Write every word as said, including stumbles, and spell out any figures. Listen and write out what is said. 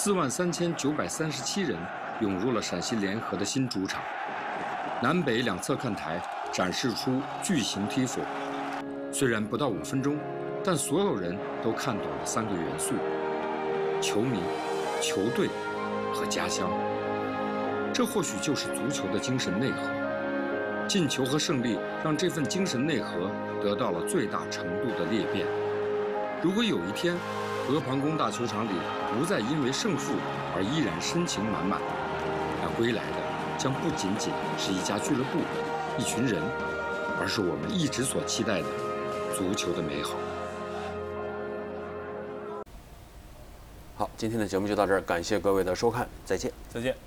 四万三千九百三十七人涌入了陕西联合的新主场。南北两侧看台展示出巨型梯佛，虽然不到五分钟，但所有人都看懂了三个元素：球迷、球队和家乡。这或许就是足球的精神内核。进球和胜利让这份精神内核得到了最大程度的裂变。如果有一天，河旁宫大球场里不再因为胜负而依然深情满满，那归来的将不仅仅是一家俱乐部、一群人，而是我们一直所期待的足球的美好。 好，今天的节目就到这儿，感谢各位的收看，再见， 再见。